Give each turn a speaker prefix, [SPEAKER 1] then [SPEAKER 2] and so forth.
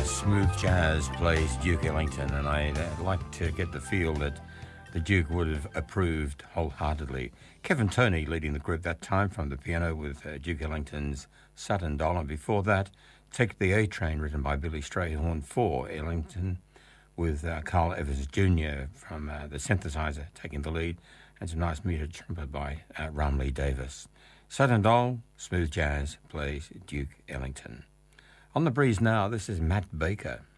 [SPEAKER 1] Smooth jazz plays Duke Ellington, and I'd like to get the feel that the Duke would have approved wholeheartedly. Kevin Toney leading the group that time from the piano with Duke Ellington's Sutton Doll, and before that, Take the A Train, written by Billy Strayhorn for Ellington, with Carl Evans Jr. from the synthesizer taking the lead, and some nice muted trumpet by Ramlee Davis. Sutton Doll, smooth jazz, plays Duke Ellington. On the breeze now, this is Matt Baker.